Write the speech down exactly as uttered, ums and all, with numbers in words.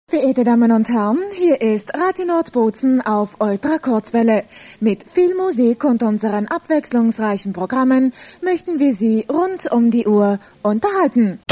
Verehrte Damen und Herren, hier ist Radio Nordbozen auf Ultrakurzwelle. Mit viel Musik und unseren abwechslungsreichen Programmen möchten wir Sie rund um die Uhr unterhalten.